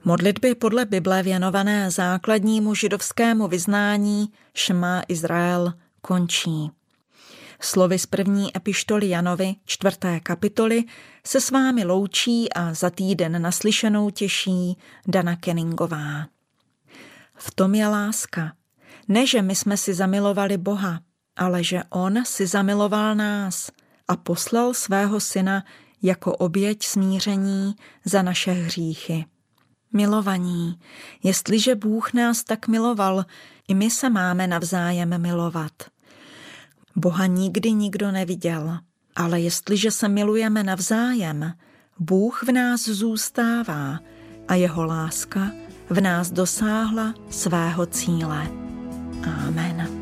Modlitby podle Bible věnované základnímu židovskému vyznání Šma Izrael končí. Slovy z první epištoly Janovi, 4. kapitoly, se s vámi loučí a za týden naslyšenou těší Dana Kenningová. V tom je láska. Ne, že my jsme si zamilovali Boha, ale že On si zamiloval nás a poslal svého syna jako oběť smíření za naše hříchy. Milovaní, jestliže Bůh nás tak miloval, i my se máme navzájem milovat. Boha nikdy nikdo neviděl, ale jestliže se milujeme navzájem, Bůh v nás zůstává a jeho láska v nás dosáhla svého cíle. Amen.